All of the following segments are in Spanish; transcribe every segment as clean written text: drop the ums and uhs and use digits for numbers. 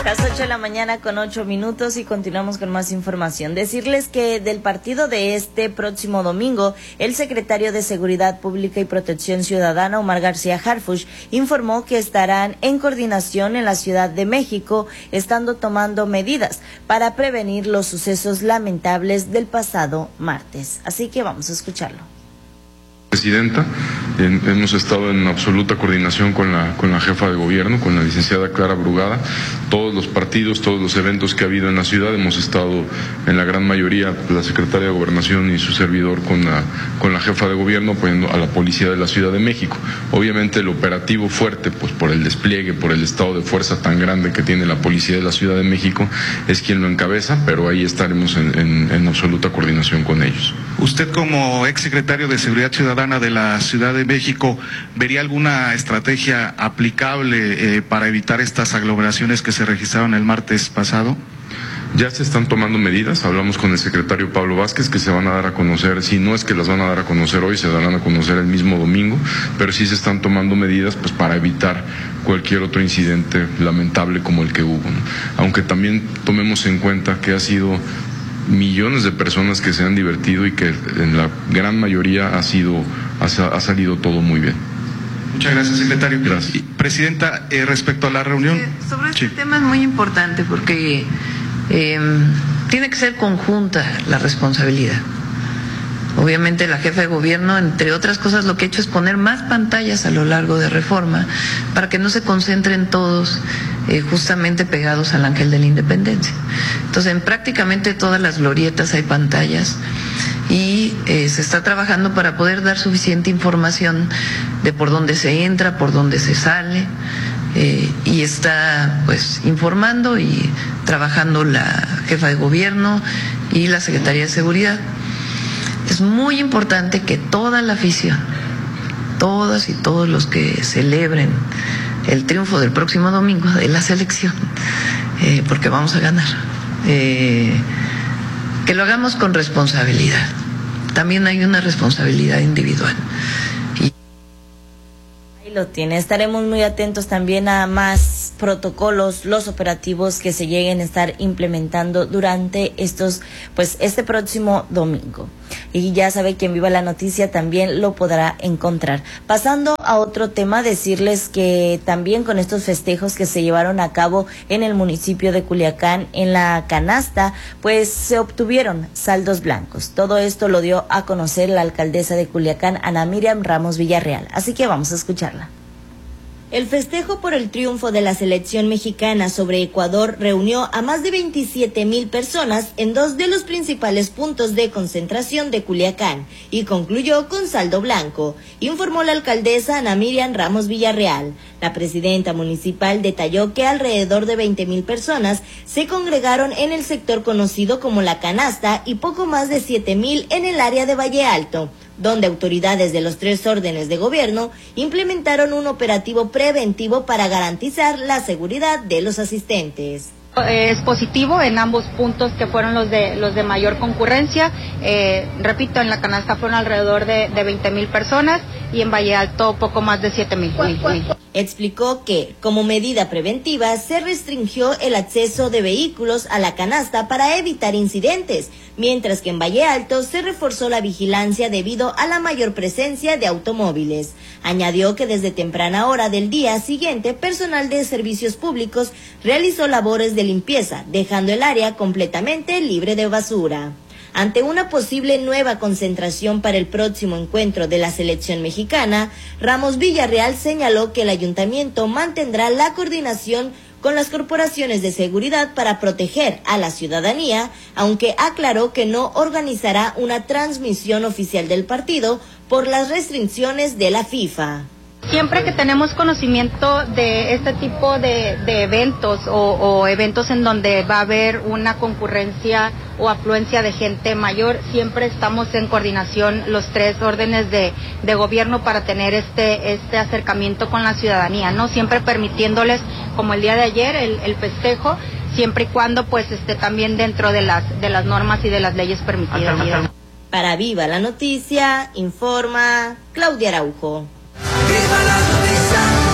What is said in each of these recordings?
Las 8 de la mañana con 8 minutos y continuamos con más información. Decirles que del partido de este próximo domingo, el secretario de Seguridad Pública y Protección Ciudadana, Omar García Harfuch, informó que estarán en coordinación en la Ciudad de México, estando tomando medidas para prevenir los sucesos lamentables del pasado martes. Así que vamos a escucharlo. Presidenta, hemos estado en absoluta coordinación con la jefa de gobierno, con la licenciada Clara Brugada. Todos los partidos, todos los eventos que ha habido en la ciudad, hemos estado en la gran mayoría, la secretaria de Gobernación y su servidor con la jefa de gobierno, apoyando a la policía de la Ciudad de México. Obviamente el operativo fuerte, pues por el despliegue, por el estado de fuerza tan grande que tiene la policía de la Ciudad de México, es quien lo encabeza, pero ahí estaremos en absoluta coordinación con ellos. Usted, como exsecretario de Seguridad Ciudadana de la Ciudad de México, ¿vería alguna estrategia aplicable para evitar estas aglomeraciones que se registraron el martes pasado? Ya se están tomando medidas, hablamos con el secretario Pablo Vázquez, que se van a dar a conocer, si no es que las van a dar a conocer hoy, se darán a conocer el mismo domingo, pero sí se están tomando medidas pues para evitar cualquier otro incidente lamentable como el que hubo, ¿no? Aunque también tomemos en cuenta que ha sido millones de personas que se han divertido y que en la gran mayoría ha salido todo muy bien. Muchas gracias, secretario. Gracias. Presidenta, respecto a la reunión... sobre este tema es muy importante porque tiene que ser conjunta la responsabilidad. Obviamente la jefa de gobierno, entre otras cosas, lo que ha hecho es poner más pantallas a lo largo de Reforma para que no se concentren todos justamente pegados al Ángel de la Independencia. Entonces, en prácticamente todas las glorietas hay pantallas y se está trabajando para poder dar suficiente información de por dónde se entra, por dónde se sale, y está pues informando y trabajando la jefa de gobierno y la Secretaría de Seguridad. Es muy importante que toda la afición, todas y todos los que celebren el triunfo del próximo domingo de la selección, porque vamos a ganar, que lo hagamos con responsabilidad. También hay una responsabilidad individual. Ahí lo tiene. Estaremos muy atentos también a más protocolos, los operativos que se lleguen a estar implementando durante este próximo domingo. Y ya sabe, quien viva la noticia también lo podrá encontrar. Pasando a otro tema, decirles que también con estos festejos que se llevaron a cabo en el municipio de Culiacán, en la canasta, pues se obtuvieron saldos blancos. Todo esto lo dio a conocer la alcaldesa de Culiacán, Ana Miriam Ramos Villarreal. Así que vamos a escucharla. El festejo por el triunfo de la selección mexicana sobre Ecuador reunió a más de 27,000 personas en dos de los principales puntos de concentración de Culiacán y concluyó con saldo blanco, informó la alcaldesa Ana Miriam Ramos Villarreal. La presidenta municipal detalló que alrededor de 20,000 personas se congregaron en el sector conocido como La Canasta y poco más de 7,000 en el área de Valle Alto, donde autoridades de los 3 órdenes de gobierno implementaron un operativo preventivo para garantizar la seguridad de los asistentes. Es positivo en ambos puntos que fueron los de mayor concurrencia. Repito, en La Canasta fueron alrededor de 20,000 personas y en Valle Alto poco más de 7,000. Explicó que, como medida preventiva, se restringió el acceso de vehículos a La Canasta para evitar incidentes, mientras que en Valle Alto se reforzó la vigilancia debido a la mayor presencia de automóviles. Añadió que desde temprana hora del día siguiente, personal de servicios públicos realizó labores de limpieza, dejando el área completamente libre de basura. Ante una posible nueva concentración para el próximo encuentro de la selección mexicana, Ramos Villarreal señaló que el ayuntamiento mantendrá la coordinación con las corporaciones de seguridad para proteger a la ciudadanía, aunque aclaró que no organizará una transmisión oficial del partido por las restricciones de la FIFA. Siempre que tenemos conocimiento de este tipo de eventos o eventos en donde va a haber una concurrencia o afluencia de gente mayor, siempre estamos en coordinación los 3 órdenes de gobierno para tener este acercamiento con la ciudadanía, ¿no? Siempre permitiéndoles, como el día de ayer, el festejo, siempre y cuando pues esté también dentro de las normas y de las leyes permitidas. Para Viva la Noticia, informa Claudia Araujo.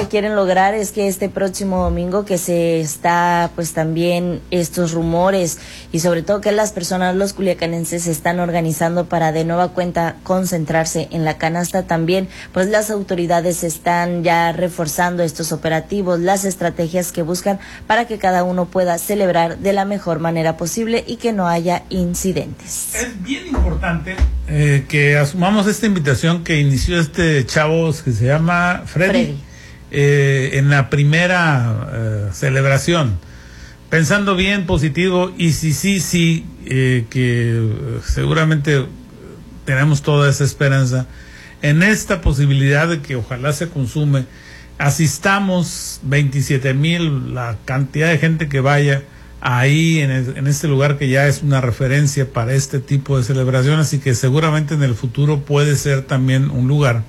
que quieren lograr es que este próximo domingo que se está pues también estos rumores y sobre todo que las personas, los culiacanenses, se están organizando para de nueva cuenta concentrarse en la canasta. También pues las autoridades están ya reforzando estos operativos, las estrategias que buscan para que cada uno pueda celebrar de la mejor manera posible y que no haya incidentes. Es bien importante que asumamos esta invitación que inició este chavo que se llama Freddy. En la primera celebración, pensando bien, positivo, y sí, que seguramente tenemos toda esa esperanza en esta posibilidad de que ojalá se consume, asistamos 27,000, la cantidad de gente que vaya ahí en este lugar que ya es una referencia para este tipo de celebraciones y que seguramente en el futuro puede ser también un lugar.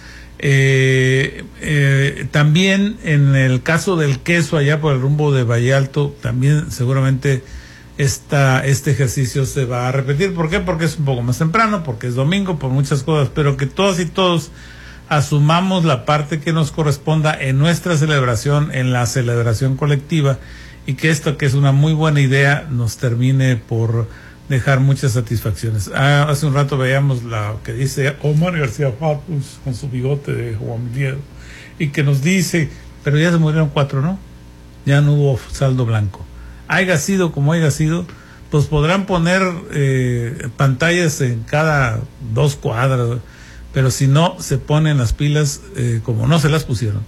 También en el caso del queso allá por el rumbo de Valle Alto, también seguramente este ejercicio se va a repetir. ¿Por qué? Porque es un poco más temprano, porque es domingo, por muchas cosas, pero que todas y todos asumamos la parte que nos corresponda en nuestra celebración, en la celebración colectiva, y que esto, que es una muy buena idea, nos termine por dejar muchas satisfacciones. Hace un rato veíamos la que dice Omar García Fatus con su bigote de Juan Miguel, y que nos dice, pero ya se murieron 4, ¿no? Ya no hubo saldo blanco. Haya sido como haya sido, pues podrán poner pantallas en cada 2 cuadras, pero si no se ponen las pilas, como no se las pusieron,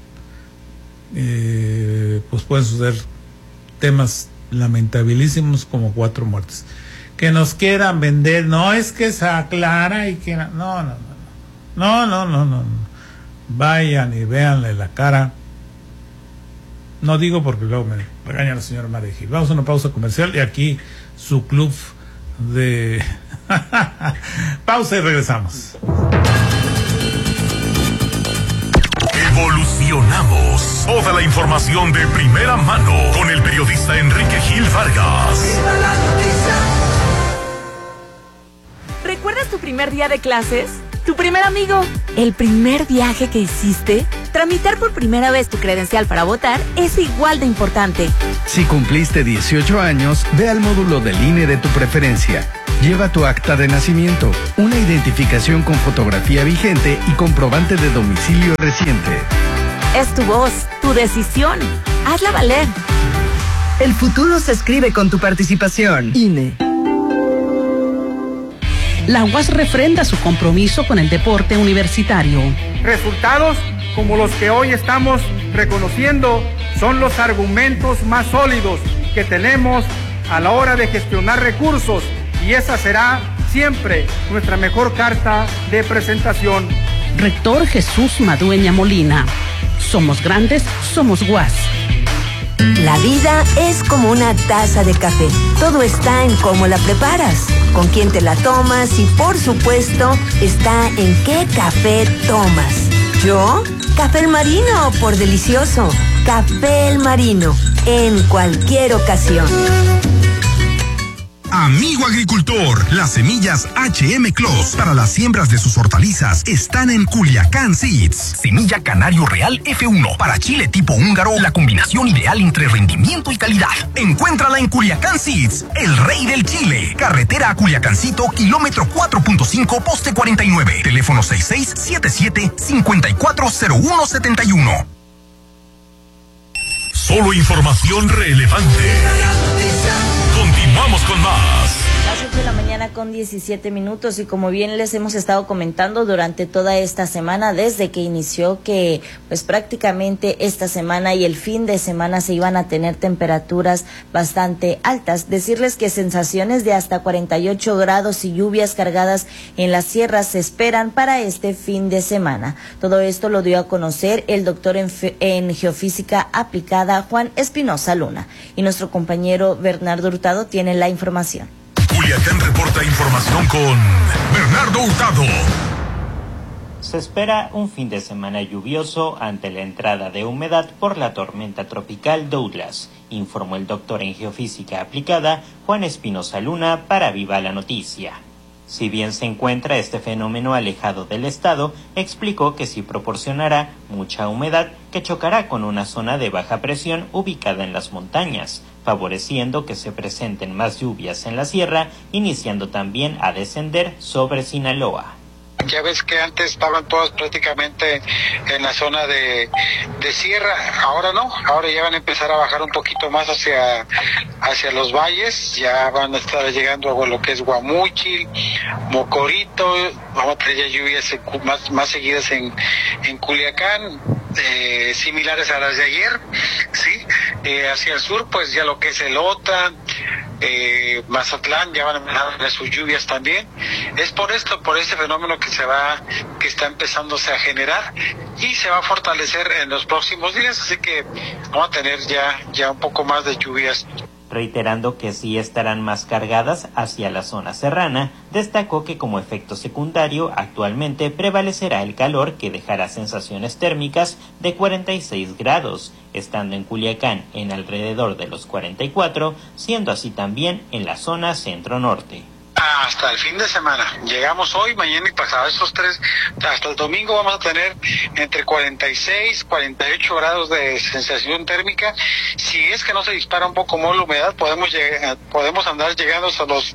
pues pueden suceder temas lamentabilísimos como 4 muertes. Que nos quieran vender, no es que se aclara y que no. Vayan y véanle la cara. No digo porque luego me regaña la señora María Gil. Vamos a una pausa comercial y aquí su club de pausa y regresamos. Evolucionamos. Toda la información de primera mano con el periodista Enrique Gil Vargas. ¿Recuerdas tu primer día de clases? ¿Tu primer amigo? ¿El primer viaje que hiciste? Tramitar por primera vez tu credencial para votar es igual de importante. Si cumpliste 18 años, ve al módulo del INE de tu preferencia. Lleva tu acta de nacimiento, una identificación con fotografía vigente y comprobante de domicilio reciente. Es tu voz, tu decisión. Hazla valer. El futuro se escribe con tu participación. INE. La UAS refrenda su compromiso con el deporte universitario. Resultados como los que hoy estamos reconociendo son los argumentos más sólidos que tenemos a la hora de gestionar recursos, y esa será siempre nuestra mejor carta de presentación. Rector Jesús Madueña Molina. Somos grandes, somos UAS. La vida es como una taza de café. Todo está en cómo la preparas, con quién te la tomas y, por supuesto, está en qué café tomas. ¿Yo? Café El Marino, por delicioso. Café El Marino, en cualquier ocasión. Amigo agricultor, las semillas HM Clos para las siembras de sus hortalizas están en Culiacán Seeds. Semilla Canario Real F1 para chile tipo húngaro, la combinación ideal entre rendimiento y calidad. Encuéntrala en Culiacán Seeds, el rey del chile. Carretera a Culiacancito, kilómetro 4.5, poste 49. Teléfono 6677-540171. Solo información relevante. Continuamos con más. Las 8 de la mañana con 17 minutos y como bien les hemos estado comentando durante toda esta semana, desde que inició, que pues prácticamente esta semana y el fin de semana se iban a tener temperaturas bastante altas. Decirles que sensaciones de hasta 48 grados y lluvias cargadas en las sierras se esperan para este fin de semana. Todo esto lo dio a conocer el doctor en geofísica aplicada Juan Espinosa Luna, y nuestro compañero Bernardo Hurtado tiene la información. Culiacán reporta información con Bernardo Hurtado. Se espera un fin de semana lluvioso ante la entrada de humedad por la tormenta tropical Douglas, informó el doctor en geofísica aplicada Juan Espinosa Luna para Viva la Noticia. Si bien se encuentra este fenómeno alejado del estado, explicó que sí proporcionará mucha humedad que chocará con una zona de baja presión ubicada en las montañas, favoreciendo que se presenten más lluvias en la sierra, iniciando también a descender sobre Sinaloa. Ya ves que antes estaban todas prácticamente en la zona de sierra, ahora no, ahora ya van a empezar a bajar un poquito más hacia los valles, ya van a estar llegando a lo que es Guamúchil, Mocorito, vamos a tener ya lluvias más seguidas en Culiacán, similares a las de ayer, sí, hacia el sur pues ya lo que es Elota, Mazatlán ya van a empezar a sus lluvias también. Es por este fenómeno que está empezándose a generar y se va a fortalecer en los próximos días, así que vamos a tener ya un poco más de lluvias. Reiterando que sí estarán más cargadas hacia la zona serrana, destacó que como efecto secundario actualmente prevalecerá el calor que dejará sensaciones térmicas de 46 grados, estando en Culiacán en alrededor de los 44, siendo así también en la zona centro-norte. Hasta el fin de semana, llegamos hoy, mañana y pasado, esos 3, hasta el domingo vamos a tener entre 46, 48 grados de sensación térmica. Si es que no se dispara un poco más la humedad, podemos andar llegando hasta los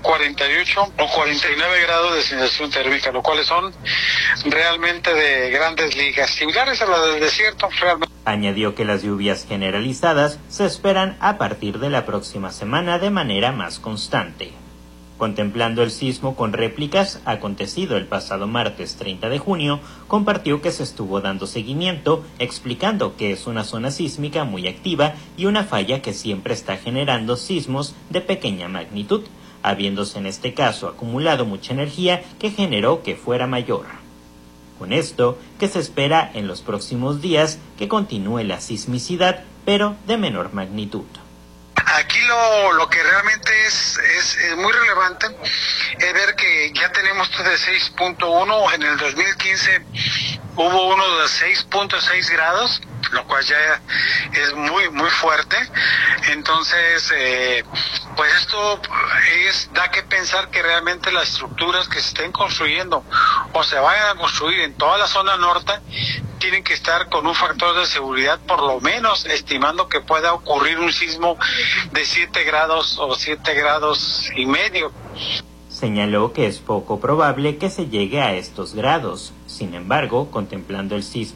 48 o 49 grados de sensación térmica, lo cual son realmente de grandes ligas, similares a las del desierto, realmente. Añadió que las lluvias generalizadas se esperan a partir de la próxima semana de manera más constante. Contemplando el sismo con réplicas acontecido el pasado martes 30 de junio, compartió que se estuvo dando seguimiento, explicando que es una zona sísmica muy activa y una falla que siempre está generando sismos de pequeña magnitud, habiéndose en este caso acumulado mucha energía que generó que fuera mayor. Con esto, que se espera en los próximos días que continúe la sismicidad, pero de menor magnitud. Aquí lo que realmente es muy relevante es ver que ya tenemos de 6.1, en el 2015 hubo uno de 6.6 grados, lo cual ya es muy fuerte. Entonces, pues esto da que pensar que realmente las estructuras que se estén construyendo o se vayan a construir en toda la zona norte tienen que estar con un factor de seguridad, por lo menos estimando que pueda ocurrir un sismo de 7 grados o 7 grados y medio. Señaló que es poco probable que se llegue a estos grados. Sin embargo, contemplando el sismo